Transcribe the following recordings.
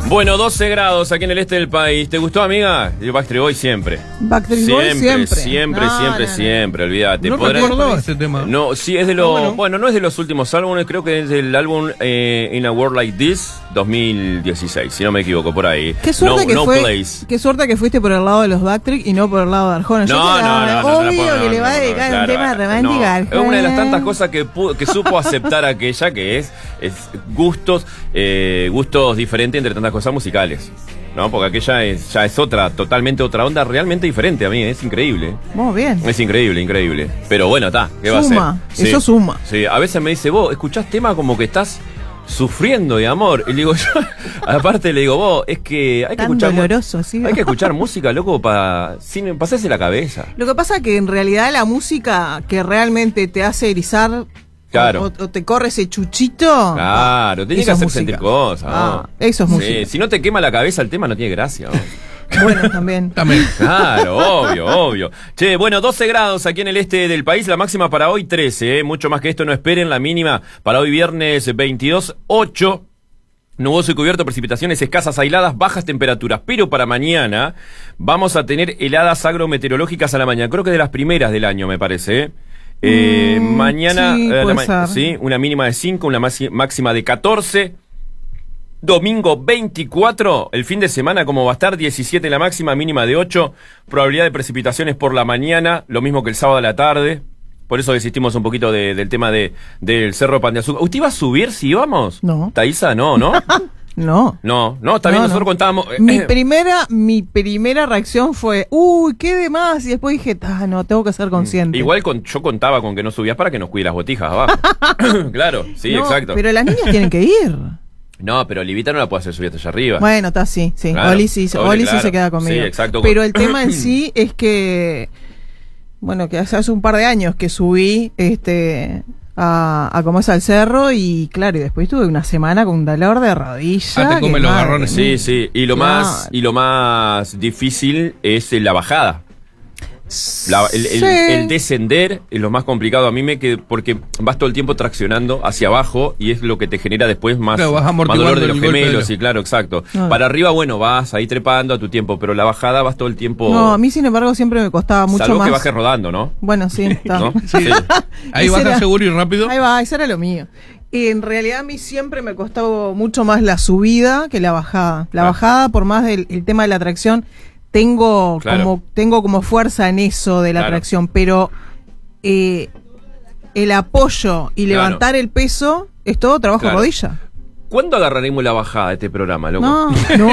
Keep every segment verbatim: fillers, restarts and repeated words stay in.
Bueno, doce grados aquí en el este del país. ¿Te gustó, amiga? Yo Backstreet Boys siempre. Backstreet Boys siempre. Siempre, no, siempre, no, no. siempre, olvídate. No recuerdo este tema. No, sí, es de los... Ah, bueno. bueno, no es de los últimos álbumes, creo que es del álbum eh, In a World Like This, dos mil dieciséis, si no me equivoco, por ahí. Qué suerte, no, que, no fue, place. qué suerte que fuiste por el lado de los Backstreet y no por el lado de Arjona. Yo No, te no, la- no, no, obvio no, no, que no, le va a no, dedicar claro, un tema no, romántico a Arjona. es una de las tantas cosas que, pu- que supo aceptar aquella, que es, es gustos, eh, gustos diferentes entre tantas cosas musicales. No, porque aquella es, ya es otra, totalmente otra onda, realmente diferente a mí, es increíble. Muy bien. Es increíble, increíble. Pero bueno, está, ¿qué va a Suma, ser? eso suma. Sí, a veces me dice, vos, escuchás tema como que estás sufriendo de amor. Y le digo, yo, aparte le digo, vos, es que hay que Tan escuchar. mu- doloroso, sí. Hay que escuchar música, loco, para sin pasarse la cabeza. Lo que pasa es que en realidad la música que realmente te hace erizar Claro. o, o te corre ese chuchito. Claro, tenés que eso es hacer música. sentir cosas. Ah, ¿no? eso es Sí, música. si no te quema la cabeza el tema, no tiene gracia. ¿no? Bueno, también. También. Claro, obvio, obvio. Che, bueno, doce grados aquí en el este del país, la máxima para hoy trece, ¿eh? Mucho más que esto no esperen, la mínima para hoy viernes veintidós, ocho. Nuboso y cubierto, precipitaciones escasas, aisladas, bajas temperaturas. Pero para mañana vamos a tener heladas agrometeorológicas a la mañana. Creo que de las primeras del año, me parece, ¿eh? Eh, Mm, mañana, sí, eh, la puede ma- ser. sí, una mínima de cinco, una maxi- máxima de catorce. Domingo veinticuatro, el fin de semana, como va a estar, diecisiete la máxima, mínima de ocho. Probabilidad de precipitaciones por la mañana, lo mismo que el sábado a la tarde. Por eso desistimos un poquito de- del tema de, del Cerro Pan de Azúcar. ¿Usted iba a subir si íbamos? No. Thaisa, no, ¿no? No. No, no, está bien, No, nosotros no. contábamos... eh, Mi eh, primera, mi primera reacción fue, uy, qué de más. Y después dije, ah, no, tengo que ser consciente. igual con, yo contaba con que no subías para que nos cuide las botijas abajo. Claro, sí, No, exacto. Pero las niñas tienen que ir. No, pero Livita no la puede hacer subir hasta allá arriba. Bueno, está sí, sí. Claro, Oli sí, Oli, Oli sí claro. se queda conmigo. Sí, exacto. Pero el tema en sí es que, bueno, que hace, hace un par de años que subí este a, a como es al cerro y claro, y después tuve una semana con un dolor de rodilla. Ah, te come que los madre garrones. mía. Sí, sí, y lo Claro. más y lo más difícil es eh, la bajada. La- el, el- Sí. el descender es lo más complicado a mí me que porque vas todo el tiempo traccionando hacia abajo y es lo que te genera después más, Claro, vas más amortiguando dolor de los el golpe de gemelos, los- sí, claro, exacto. Ah. Para arriba, bueno, vas ahí trepando a tu tiempo, pero la bajada vas todo el tiempo. No, a mí sin embargo siempre me costaba mucho salvo más. que bajes rodando, ¿no? Bueno, sí, está. ¿No? Sí. Ahí Ese baja era- seguro y rápido. Ahí va, eso era lo mío. Y en realidad a mí siempre me costó mucho más la subida que la bajada. La Ah. bajada, por más del el tema de la atracción, tengo Claro. como tengo como fuerza en eso de la Claro. atracción, pero eh, el apoyo y Claro. levantar el peso es todo trabajo Claro. rodilla. ¿Cuándo agarraremos la bajada de este programa, loco? No, no.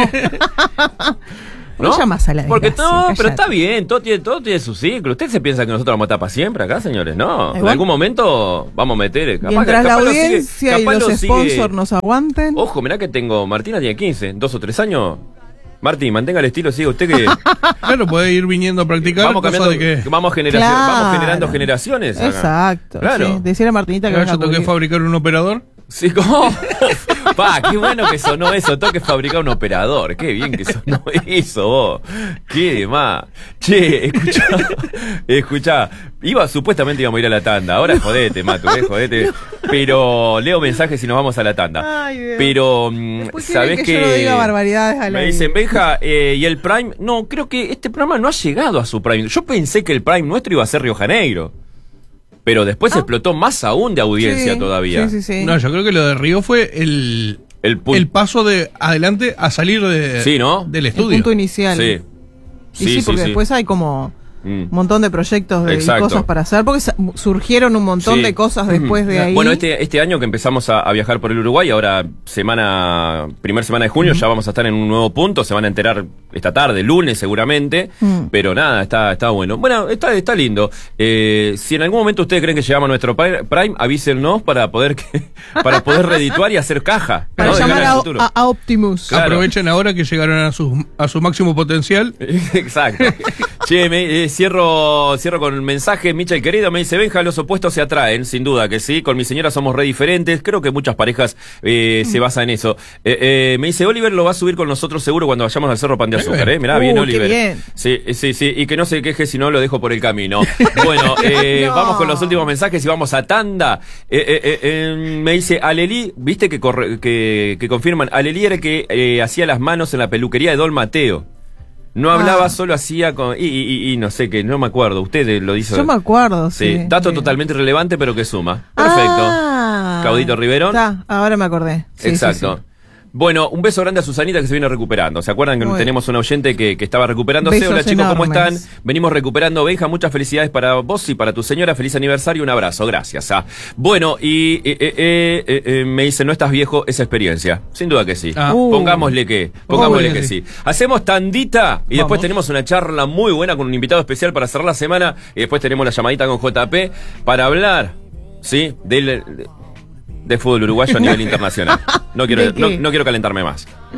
¿No? No llamas a la Porque desgracia, no, pero cállate. está bien, todo tiene, todo tiene su ciclo. ¿Usted se piensa que nosotros vamos a estar para siempre acá, señores? No, en Igual. algún momento vamos a meter. Capaz, Mientras capaz la lo sigue- audiencia y capaz los lo sigue- sponsors nos aguanten. Ojo, mirá que tengo, Martina tiene quince, dos o tres años. Martín, mantenga el estilo, siga usted que Claro, puede ir viniendo a practicar. vamos cosa cambiando, de que vamos, generación, Claro. vamos generando generaciones. acá. Exacto. Claro. Sí. Decirle a Martinita que Ahora venga yo a tengo que cubrir. fabricar un operador. Sí, ¿cómo? Pa, qué bueno que sonó eso. Tengo que fabricar un operador. Qué bien que sonó eso, vos. Qué demás. Che, escuchá. Escuchá. Iba, supuestamente íbamos a ir a la tanda. Ahora jodete, Matu, eh, jodete. Pero leo mensajes y nos vamos a la tanda. Ay, Dios. Pero, mm, Después quieren ¿sabés que qué? yo no diga barbaridades al Me aire. dicen, Benja, eh, y el Prime. No, creo que este programa no ha llegado a su Prime. Yo pensé que el Prime nuestro iba a ser Río Janeiro. Pero después explotó más aún de audiencia Ah. Sí, todavía. Sí, sí, sí. No, yo creo que lo de Río fue el, El, pu- el paso de adelante a salir de, Sí, ¿no? del el estudio. punto inicial. Sí. Y sí, porque después hay como Mm. un montón de proyectos de y Exacto. cosas para hacer, porque sa- surgieron un montón Sí. de cosas después de ahí. Bueno, este, este año que empezamos a, a viajar por el Uruguay, ahora semana, primer semana de junio, ya vamos a estar en un nuevo punto, se van a enterar esta tarde, lunes seguramente, Mm. pero nada, está, está bueno. Bueno, está, está lindo. Eh, si en algún momento ustedes creen que llegamos a nuestro pri- Prime, avísennos para poder que, para poder redituar y hacer caja. para ¿no? De llamar cara al a, futuro. a- a Optimus. Claro. Aprovechen ahora que llegaron a su, a su máximo potencial. Exacto. Che, me, eh, cierro, cierro con un mensaje. Michel querido me dice, Benja, los opuestos se atraen, sin duda que sí. Con mi señora somos re diferentes. Creo que muchas parejas eh, se basan en eso. Eh, eh, me dice, Oliver lo va a subir con nosotros seguro cuando vayamos al Cerro Pan de Azúcar. Eh. Mirá, Uh, bien, qué Oliver. bien. Sí, sí, sí. Y que no se queje si no lo dejo por el camino. Bueno, eh, No. vamos con los últimos mensajes y vamos a tanda. Eh, eh, eh, eh, me dice, Alelí, viste que, corre, que, que confirman, Alelí era el que eh, hacía las manos en la peluquería de Don Mateo. No hablaba, Ah. solo hacía con... Y, y, y no sé, que no me acuerdo. Usted lo dice. Yo me acuerdo, sí. Sí, dato sí. totalmente irrelevante, pero que suma. Perfecto. Ah, Caudito Riverón. Está, ahora me acordé. Sí, Exacto. sí, sí. Bueno, un beso grande a Susanita que se viene recuperando. ¿Se acuerdan que Muy tenemos una oyente que, que estaba recuperándose? Besos Hola chicos, ¿cómo están? enormes. Venimos recuperando. Benja, muchas felicidades para vos y para tu señora. Feliz aniversario, un abrazo. Gracias. Ah. Bueno, y eh, eh, eh, eh, eh, me dice, no estás viejo, esa experiencia. Sin duda que sí. Ah. Uh. Pongámosle que, pongámosle Obvio que que sí. Hacemos tandita y después Vamos. tenemos una charla muy buena con un invitado especial para cerrar la semana y después tenemos la llamadita con J P para hablar, ¿sí? Del... De, de fútbol uruguayo a nivel internacional. No quiero, ¿De qué? no, no quiero calentarme más.